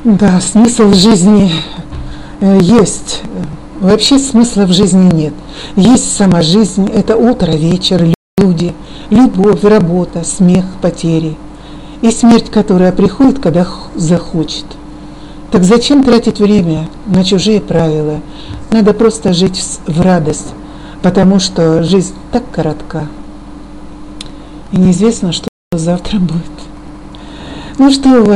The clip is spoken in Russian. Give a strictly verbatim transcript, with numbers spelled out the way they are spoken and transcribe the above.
Да, смысл жизни э, есть. Вообще смысла в жизни нет. Есть сама жизнь, это утро, вечер, люди, любовь, работа, смех, потери. И смерть, которая приходит, когда захочет. Так зачем тратить время на чужие правила? Надо просто жить в радость, потому что жизнь так коротка. И неизвестно, что завтра будет. Ну что,